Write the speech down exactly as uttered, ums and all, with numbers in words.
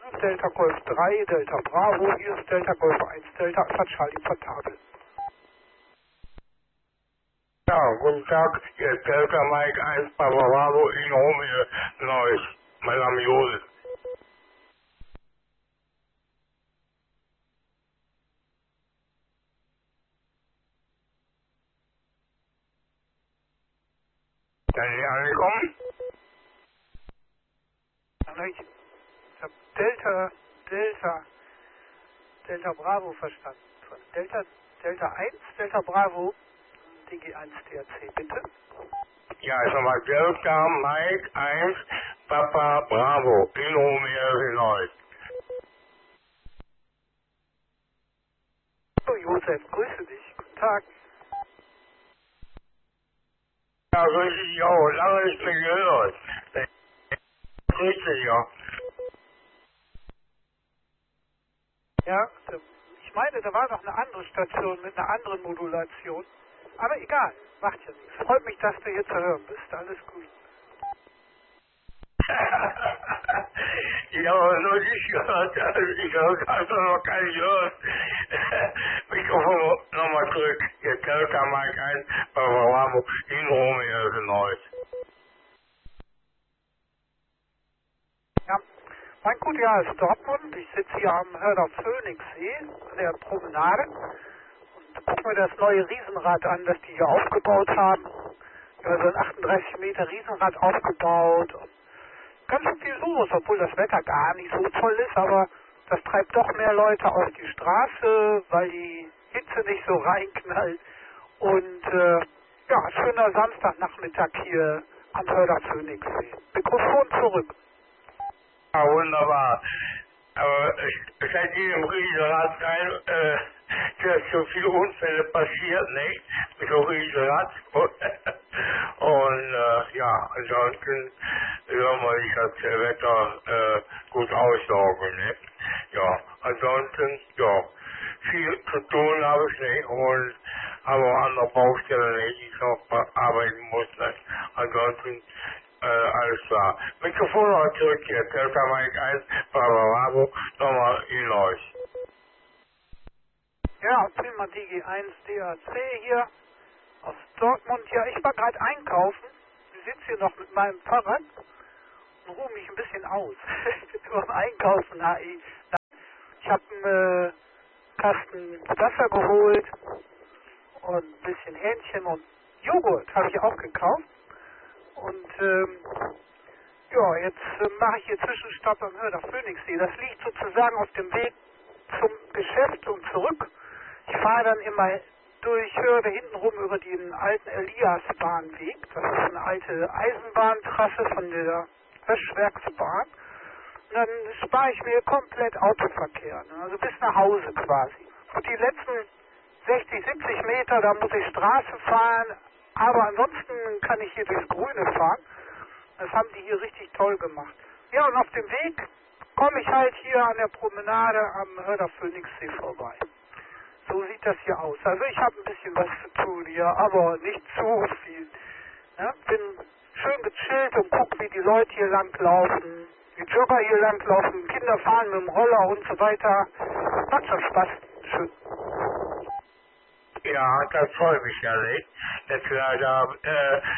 Delta Golf drei, Delta Bravo, hier ist Delta Golf eins, Delta Alpha Charlie portabel. Ja, guten Tag, hier ist Delta Mike eins, Papa Bravo in Romeo Neuss. Mein Name ist Josef. Kann ich ankommen? Ich habe Delta, Delta, Delta Bravo verstanden. Delta, Delta eins, Delta Bravo, D G eins D R C, bitte. Ja, ist nochmal Delta Mike eins, Papa Bravo in Romeo Neuss. Hallo Josef, grüße dich. Guten Tag. Ja, grüße dich auch. Lange nicht mehr gehört. Grüße dich auch. Ja, ich meine, da war noch eine andere Station mit einer anderen Modulation. Aber egal, macht ja nichts. Freut mich, dass du hier zu hören bist. Alles gut. Ich habe noch nicht gehört. Ich habe noch gar nicht gehört. Mikrofon nochmal zurück. Jetzt Delta Mike eins, Papa Bravo in Romeo Neuss. Ja, mein gutes Jahr ist Dortmund. Ich sitze hier am Hörder Phoenixsee an der Promenade und gucke mir das neue Riesenrad an, das die hier aufgebaut haben. Ja, so ein achtunddreißig Meter Riesenrad aufgebaut. Und ganz schön viel los, obwohl das Wetter gar nicht so toll ist, aber das treibt doch mehr Leute auf die Straße, weil die Hitze nicht so reinknallt. Und äh, ja, schöner Samstagnachmittag hier am Hörder Phoenixsee. Mikrofon zurück. Ja, wunderbar. Aber es hat jedem Riesenrad sein, äh, dass so viele Unfälle passiert, nicht? Mit so Riesenrad. Und äh, ja, ansonsten hören wir sich das Wetter äh, gut auslaufen, ne? Ja, ansonsten, ja, viel zu tun habe ich nicht und habe auch andere Baustellen, die ich noch bearbeiten muss, ne? Ansonsten Äh, alles klar. Mikrofon noch zurück hier. Delta Mike eins, Papa Bravo, nochmal in euch. Ja, prima D G eins D A C hier aus Dortmund. Ja, ich war gerade einkaufen. Ich sitze hier noch mit meinem Fahrrad und ruhe mich ein bisschen aus. Beim Einkaufen, H I. Ich habe einen äh, Kasten Wasser geholt und ein bisschen Hähnchen und Joghurt habe ich auch gekauft. Und ähm, ja, jetzt äh, mache ich hier Zwischenstopp am Hörder Phoenixsee. Das liegt sozusagen auf dem Weg zum Geschäft und zurück. Ich fahre dann immer durch Hörde hintenrum über den alten Eliasbahnweg. Das ist eine alte Eisenbahntrasse von der Höschwerksbahn. Und dann spare ich mir komplett Autoverkehr, ne? Also bis nach Hause quasi. Und die letzten sechzig, siebzig Meter, da muss ich Straße fahren. Aber ansonsten kann ich hier durchs Grüne fahren. Das haben die hier richtig toll gemacht. Ja, und auf dem Weg komme ich halt hier an der Promenade am Hörder Phoenixsee vorbei. So sieht das hier aus. Also ich habe ein bisschen was zu tun hier, aber nicht so viel. Ja, bin schön gechillt und gucke, wie die Leute hier langlaufen, die Jogger hier langlaufen, Kinder fahren mit dem Roller und so weiter. Macht schon Spaß. Schön. Ja, das freut mich ja nicht, dass wir da äh,